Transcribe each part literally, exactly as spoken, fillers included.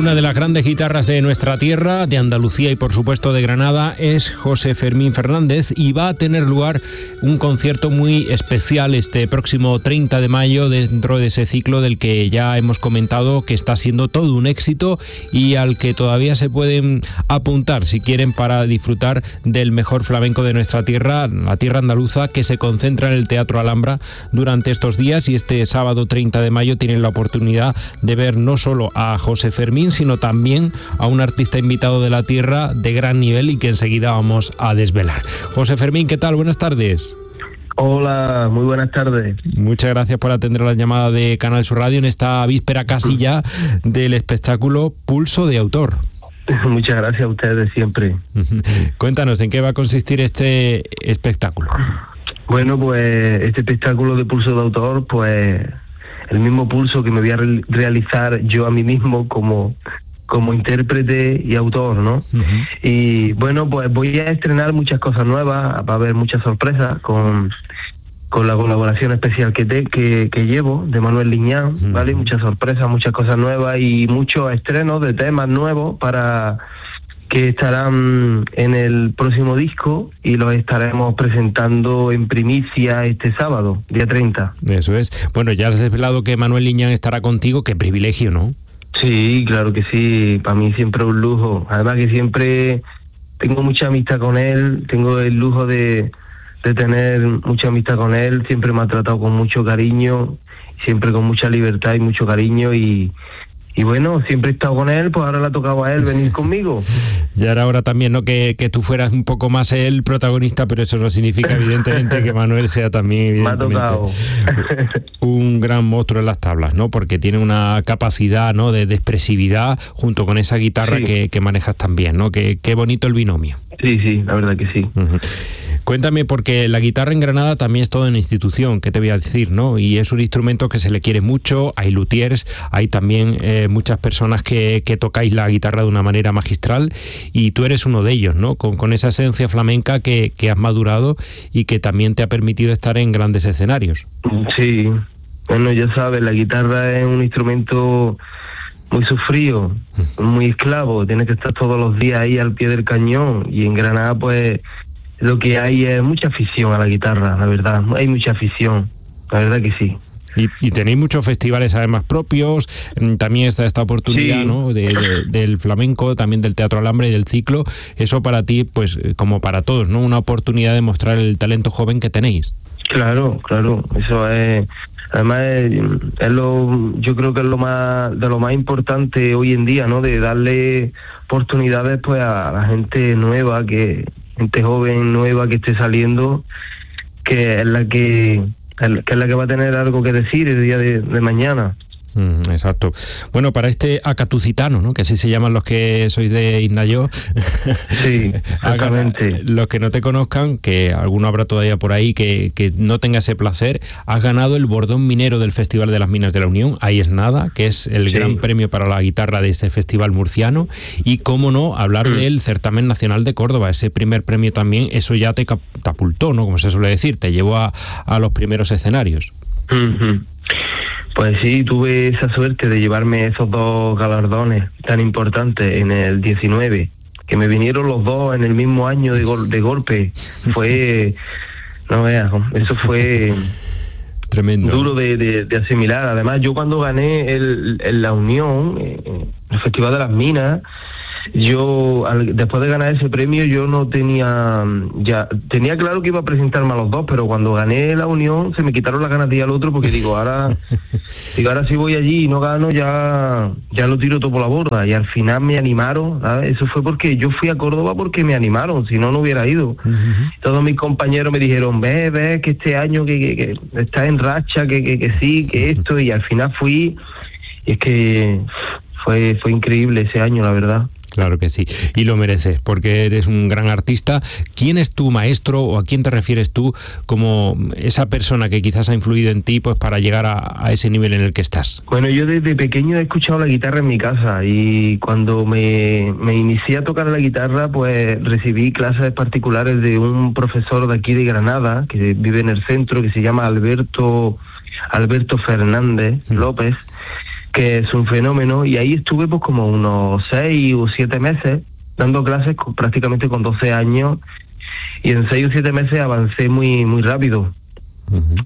Una de las grandes guitarras de nuestra tierra, de Andalucía y por supuesto de Granada, es José Fermín Fernández, y va a tener lugar un concierto muy especial este próximo treinta de mayo dentro de ese ciclo del que ya hemos comentado que está siendo todo un éxito y al que todavía se pueden apuntar si quieren para disfrutar del mejor flamenco de nuestra tierra, la tierra andaluza, que se concentra en el Teatro Alhambra durante estos días. Y este sábado treinta de mayo tienen la oportunidad de ver no solo a José Fermín, sino también a un artista invitado de la tierra de gran nivel y que enseguida vamos a desvelar. José Fermín, ¿qué tal? Buenas tardes. Hola, muy buenas tardes. Muchas gracias por atender la llamada de Canal Sur Radio en esta víspera casi ya del espectáculo Pulso de Autor. Muchas gracias a ustedes siempre. Cuéntanos, ¿en qué va a consistir este espectáculo? Bueno, pues este espectáculo de Pulso de Autor, pues el mismo pulso que me voy a re- realizar yo a mí mismo como, como intérprete y autor, ¿no? Uh-huh. Y bueno, pues voy a estrenar muchas cosas nuevas, va a haber muchas sorpresas con, con la colaboración especial que, te, que, que llevo de Manuel Liñán, uh-huh. ¿vale? Muchas sorpresas, muchas cosas nuevas y muchos estrenos de temas nuevos para que estarán en el próximo disco y los estaremos presentando en primicia este sábado, día treinta. Eso es. Bueno, ya has desvelado que Manuel Liñán estará contigo, qué privilegio, ¿no? Sí, claro que sí, para mí siempre es un lujo. Además que siempre tengo mucha amistad con él, tengo el lujo de, de tener mucha amistad con él, siempre me ha tratado con mucho cariño, siempre con mucha libertad y mucho cariño y... Y bueno, siempre he estado con él, pues ahora le ha tocado a él venir conmigo. Ya era hora también, ¿no?, que, que tú fueras un poco más el protagonista, pero eso no significa evidentemente que Manuel sea también me ha tocado un gran monstruo en las tablas, ¿no? Porque tiene una capacidad, ¿no?, de, de expresividad junto con esa guitarra sí. que, que manejas también, ¿no? Qué, qué bonito el binomio. Sí, sí, la verdad que sí. Uh-huh. Cuéntame, porque la guitarra en Granada también es toda una institución, ¿qué te voy a decir, no? Y es un instrumento que se le quiere mucho, hay luthiers, hay también eh, muchas personas que, que tocáis la guitarra de una manera magistral y tú eres uno de ellos, ¿no? Con, con esa esencia flamenca que, que has madurado y que también te ha permitido estar en grandes escenarios. Sí, bueno, ya sabes, la guitarra es un instrumento muy sufrido, muy esclavo, tienes que estar todos los días ahí al pie del cañón y en Granada pues... Lo que hay es mucha afición a la guitarra, la verdad, hay mucha afición, la verdad que sí. Y, y tenéis muchos festivales además propios, también está esta oportunidad, sí. ¿no?, de, de, del flamenco, también del Teatro Alhambra y del ciclo, eso para ti, pues como para todos, ¿no?, una oportunidad de mostrar el talento joven que tenéis. Claro, claro, eso es, además es, es lo, yo creo que es lo más, de lo más importante hoy en día, ¿no?, de darle oportunidades pues a la gente nueva que... gente joven, nueva, que esté saliendo, que es la que, que es la que va a tener algo que decir el día de, de mañana. Mm, exacto. Bueno, para este acatucitano, ¿no?, que así se llaman los que sois de Isnayó. Sí, exactamente. Los que no te conozcan, que alguno habrá todavía por ahí que, que no tenga ese placer, has ganado el bordón minero del Festival de las Minas de la Unión, ahí es nada, que es el sí. gran premio para la guitarra de este festival murciano, y cómo no, hablar mm. del Certamen Nacional de Córdoba, ese primer premio también, eso ya te catapultó, ¿no?, como se suele decir, te llevó a, a los primeros escenarios. Mm-hmm. Pues sí, tuve esa suerte de llevarme esos dos galardones tan importantes en el diecinueve, que me vinieron los dos en el mismo año de, gol- de golpe. Fue, no veas, eso fue tremendo, duro de, de, de asimilar. Además, yo cuando gané el, el La Unión, eh, el Festival de las Minas, yo al, después de ganar ese premio yo no tenía ya tenía claro que iba a presentarme a los dos, pero cuando gané La Unión se me quitaron las ganas de ir al otro porque digo ahora digo ahora si voy allí y no gano ya ya lo tiro todo por la borda, y al final me animaron, ¿sabes? Eso fue porque yo fui a Córdoba porque me animaron, si no no hubiera ido. Uh-huh. Todos mis compañeros me dijeron ve ve que este año que, que, que está en racha, que, que, que sí, que esto, y al final fui, y es que fue fue increíble ese año, la verdad. Claro que sí, y lo mereces, porque eres un gran artista. ¿Quién es tu maestro o a quién te refieres tú como esa persona que quizás ha influido en ti pues para llegar a, a ese nivel en el que estás? Bueno, yo desde pequeño he escuchado la guitarra en mi casa y cuando me, me inicié a tocar la guitarra pues recibí clases particulares de un profesor de aquí de Granada que vive en el centro, que se llama Alberto, Alberto Fernández López, que es un fenómeno, y ahí estuve pues como unos seis o siete meses dando clases con, prácticamente con doce años, y en seis o siete meses avancé muy muy rápido. Uh-huh.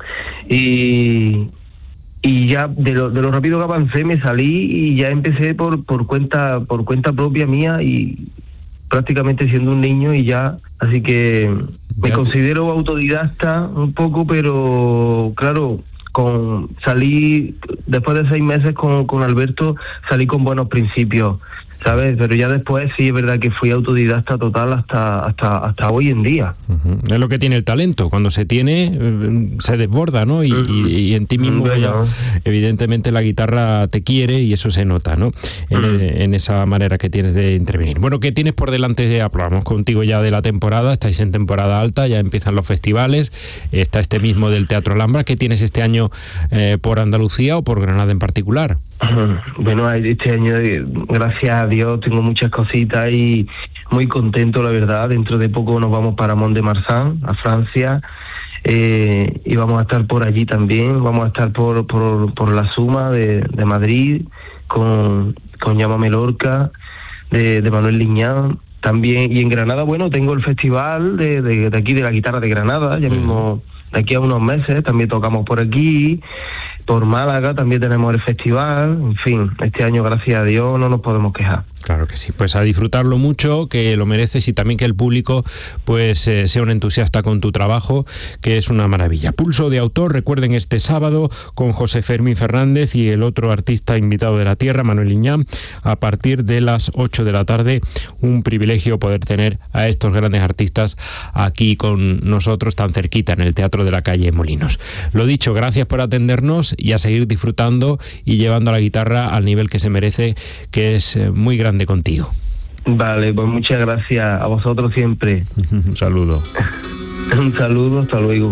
y y ya de lo, de lo rápido que avancé me salí y ya empecé por por cuenta por cuenta propia mía, y prácticamente siendo un niño, y ya, así que me considero autodidacta un poco, pero claro, con salí después de seis meses con, con Alberto, salí con buenos principios, ¿sabes? Pero ya después sí es verdad que fui autodidacta total hasta hasta hasta hoy en día. Uh-huh. Es lo que tiene el talento, cuando se tiene se desborda, ¿no? Y, uh-huh. y, y en ti mismo uh-huh. ya, evidentemente la guitarra te quiere y eso se nota, ¿no? En, uh-huh. en esa manera que tienes de intervenir. Bueno, ¿qué tienes por delante? Hablamos contigo ya de la temporada, estáis en temporada alta, ya empiezan los festivales, está este mismo del Teatro Alhambra. ¿Qué tienes este año eh, por Andalucía o por Granada en particular? Uh-huh. Bueno, este año, gracias a Dios, tengo muchas cositas y muy contento, la verdad. Dentro de poco nos vamos para Mont-de-Marsan, a Francia, eh, y vamos a estar por allí también. Vamos a estar por por, por la Suma de, de Madrid, con, con Llámame Lorca, de, de Manuel Liñán. También, y en Granada, bueno, tengo el festival de, de, de aquí de la guitarra de Granada, ya mismo de aquí a unos meses, también tocamos por aquí. Por Málaga también tenemos el festival. En fin, este año, gracias a Dios, no nos podemos quejar. Claro que sí, pues a disfrutarlo mucho, que lo mereces, y también que el público pues eh, sea un entusiasta con tu trabajo, que es una maravilla. Pulso de autor, recuerden, este sábado con José Fermín Fernández y el otro artista invitado de la tierra, Manuel Liñán, a partir de las ocho de la tarde. Un privilegio poder tener a estos grandes artistas aquí con nosotros tan cerquita en el Teatro de la Calle Molinos. Lo dicho, gracias por atendernos y a seguir disfrutando y llevando la guitarra al nivel que se merece, que es muy grande contigo. Vale, pues muchas gracias a vosotros siempre. Un saludo. Un saludo, hasta luego.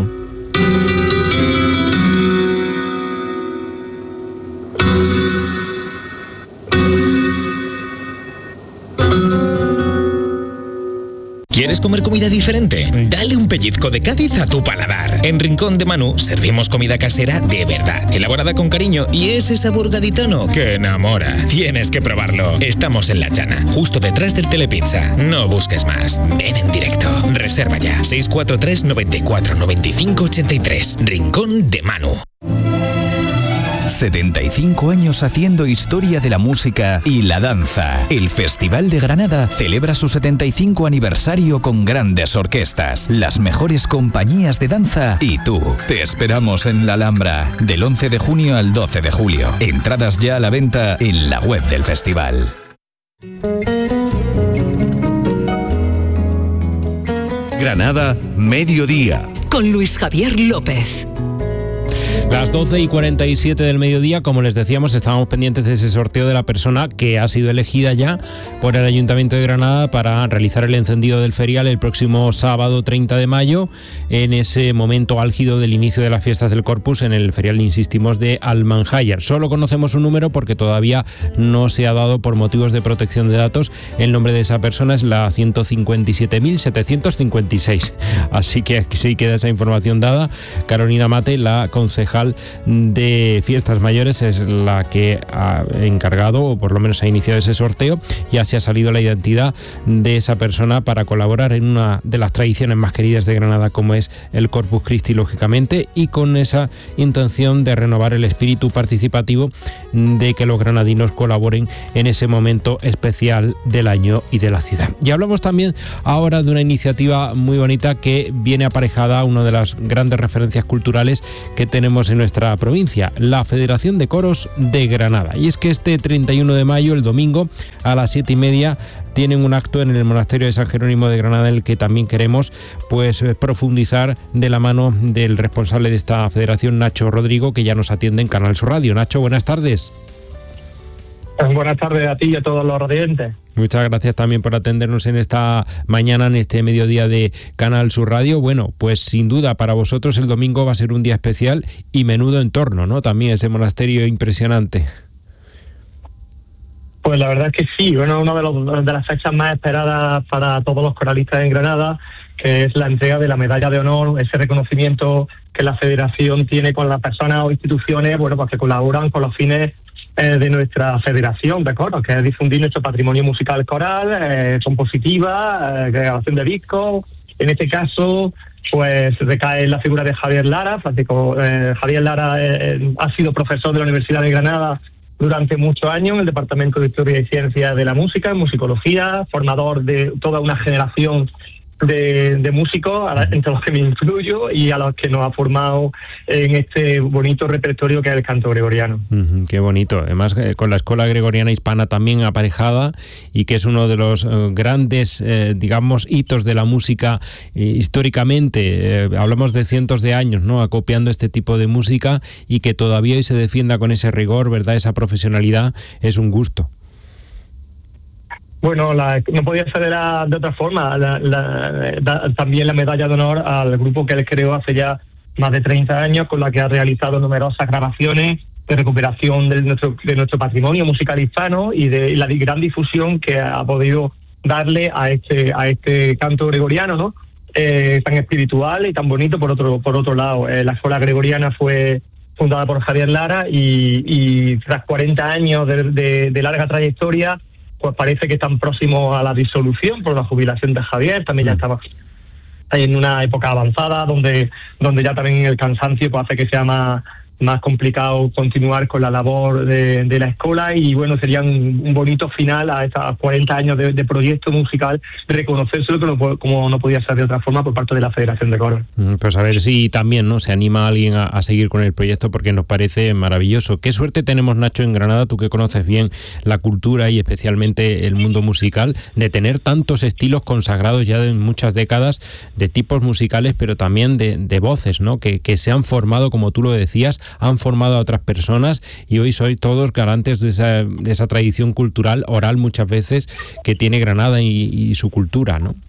¿Quieres comer comida diferente? Dale un pellizco de Cádiz a tu paladar. En Rincón de Manu servimos comida casera de verdad, elaborada con cariño, y ese sabor gaditano que enamora. Tienes que probarlo. Estamos en La Llana, justo detrás del Telepizza. No busques más. Ven en directo. Reserva ya. seis cuatro tres, noventa y cuatro, noventa y cinco, ochenta y tres. Rincón de Manu. setenta y cinco años haciendo historia de la música y la danza. El Festival de Granada celebra su setenta y cinco aniversario con grandes orquestas, las mejores compañías de danza y tú. Te esperamos en la Alhambra del once de junio al doce de julio. Entradas ya a la venta en la web del festival. Granada, mediodía. Con Luis Javier López. Las doce y cuarenta y siete del mediodía, como les decíamos, estábamos pendientes de ese sorteo de la persona que ha sido elegida ya por el Ayuntamiento de Granada para realizar el encendido del ferial el próximo sábado treinta de mayo, en ese momento álgido del inicio de las fiestas del Corpus en el ferial, insistimos, de Almanjayar. Solo conocemos un número porque todavía no se ha dado, por motivos de protección de datos. El nombre de esa persona es la ciento cincuenta y siete mil setecientos cincuenta y seis. Así que sí queda esa información dada. Carolina Mate, la concejal de Fiestas Mayores, es la que ha encargado, o por lo menos ha iniciado ese sorteo. Ya se ha salido la identidad de esa persona para colaborar en una de las tradiciones más queridas de Granada, como es el Corpus Christi, lógicamente, y con esa intención de renovar el espíritu participativo, de que los granadinos colaboren en ese momento especial del año y de la ciudad. Y hablamos también ahora de una iniciativa muy bonita que viene aparejada a una de las grandes referencias culturales que tenemos en nuestra provincia, la Federación de Coros de Granada. Y es que este treinta y uno de mayo, el domingo, a las siete y media, tienen un acto en el Monasterio de San Jerónimo de Granada, en el que también queremos pues profundizar de la mano del responsable de esta federación, Nacho Rodrigo, que ya nos atiende en Canal Sur Radio. Nacho, buenas tardes. Buenas tardes a ti y a todos los radiantes. Muchas gracias también por atendernos en esta mañana, en este mediodía de Canal Sur Radio. Bueno, pues sin duda para vosotros el domingo va a ser un día especial y menudo entorno, ¿no? También ese monasterio impresionante. Pues la verdad es que sí, bueno, una de, los, de las fechas más esperadas para todos los coralistas en Granada, que es la entrega de la medalla de honor, ese reconocimiento que la Federación tiene con las personas o instituciones, bueno, pues que colaboran con los fines eh, de nuestra federación de coros, que es difundir nuestro patrimonio musical coral, eh, compositiva, eh, grabación de discos. En este caso, pues recae en la figura de Javier Lara. Francisco, eh, Javier Lara eh, ha sido profesor de la Universidad de Granada durante muchos años en el Departamento de Historia y Ciencias de la Música, en musicología, formador de toda una generación de, de músicos, entre los que me incluyo, y a los que nos ha formado en este bonito repertorio que es el canto gregoriano. Uh-huh, qué bonito. Además, eh, con la Escuela Gregoriana Hispana también aparejada, y que es uno de los eh, grandes, eh, digamos, hitos de la música eh, históricamente. Eh, hablamos de cientos de años, ¿no?, acopiando este tipo de música, y que todavía hoy se defienda con ese rigor, ¿verdad?, esa profesionalidad, es un gusto. Bueno, la, no podía ser de, la, de otra forma. La, la, da, también la medalla de honor al grupo que él creó hace ya más de treinta años, con la que ha realizado numerosas grabaciones de recuperación de nuestro, de nuestro patrimonio musical hispano y de y la gran difusión que ha podido darle a este a este canto gregoriano, ¿no? Eh, tan espiritual y tan bonito por otro por otro lado. Eh, la Escuela Gregoriana fue fundada por Javier Lara y, y tras cuarenta años de, de, de larga trayectoria, pues parece que están próximos a la disolución por la jubilación de Javier. También ya estaba en una época avanzada donde donde ya también el cansancio pues hace que sea más, más complicado continuar con la labor de, de la escuela, y bueno, sería un, un bonito final a estos cuarenta años de, de proyecto musical, reconocérselo que no, como no podía ser de otra forma por parte de la Federación de Coros. Pues a ver si también, ¿no?, se anima a alguien a, a seguir con el proyecto, porque nos parece maravilloso. Qué suerte tenemos, Nacho, en Granada, tú que conoces bien la cultura y especialmente el mundo musical, de tener tantos estilos consagrados ya de muchas décadas, de tipos musicales, pero también de, de voces, ¿no?, que, que se han formado, como tú lo decías, han formado a otras personas, y hoy sois todos garantes de esa, de esa tradición cultural oral muchas veces que tiene Granada y, y su cultura, ¿no?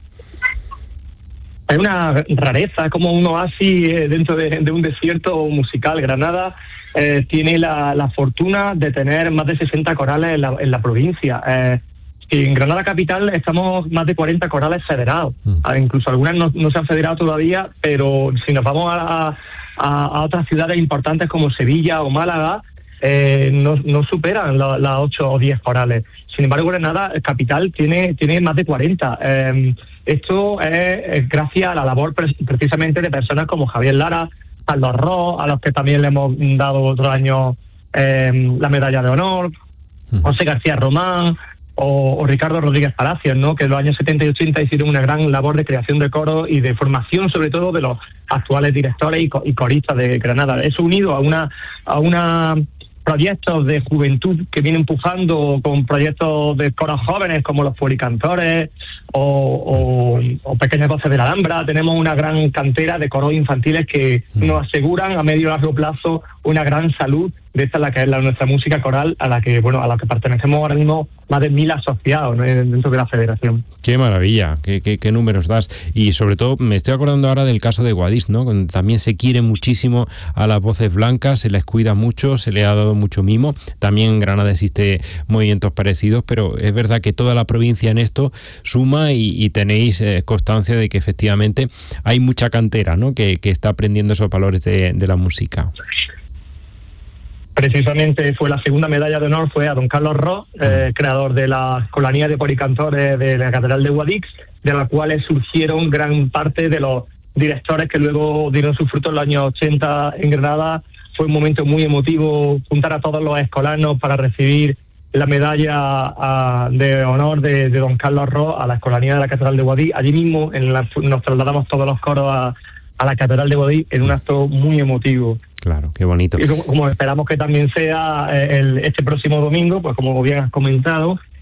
Es una rareza, como un oasis dentro de, de un desierto musical. Granada eh, tiene la, la fortuna de tener más de sesenta corales en la, en la provincia. Eh, en Granada capital estamos más de cuarenta corales federados. Mm. Incluso algunas no, no se han federado todavía, pero si nos vamos a, a, a otras ciudades importantes como Sevilla o Málaga, eh, no, no superan las la ocho o diez corales. Sin embargo, Granada capital tiene, tiene más de cuarenta. Eh, esto es, es gracias a la labor pre- precisamente de personas como Javier Lara, Carlos Ros, a los que también le hemos dado otro año eh, la medalla de honor, mm. José García Román, O, o Ricardo Rodríguez Palacios, ¿no?, que en los años setenta y ochenta hicieron una gran labor de creación de coros y de formación, sobre todo de los actuales directores y, co- y coristas de Granada. Eso unido a una a una proyectos de juventud que viene empujando con proyectos de coros jóvenes como los Fuericantores o, o, o Pequeñas Voces de la Alhambra. Tenemos una gran cantera de coros infantiles que nos aseguran a medio y largo plazo una gran salud de esta la que es la, nuestra música coral, a la que bueno a la que pertenecemos ahora mismo más de mil asociados, ¿no?, dentro de la federación. Qué maravilla, qué, qué, qué números das. Y sobre todo me estoy acordando ahora del caso de Guadix, ¿no?, donde también se quiere muchísimo a las voces blancas, se les cuida mucho, se le ha dado mucho mimo. También en Granada existe movimientos parecidos, pero es verdad que toda la provincia en esto suma, y, y tenéis eh, constancia de que efectivamente hay mucha cantera, ¿no?, que, que está aprendiendo esos valores de, de la música. Precisamente fue la segunda medalla de honor, fue a don Carlos Ros, eh, creador de la Escolanía de Fuericantores de la Catedral de Guadix, de la cual surgieron gran parte de los directores que luego dieron sus frutos en los años ochenta en Granada. Fue un momento muy emotivo juntar a todos los escolanos para recibir la medalla a, de honor de, de don Carlos Ros a la Escolanía de la Catedral de Guadix. Allí mismo en la, nos trasladamos todos los coros a, a la Catedral de Guadix en un acto muy emotivo. Claro, qué bonito. Y como, como esperamos que también sea el, este próximo domingo, pues como bien has comentado,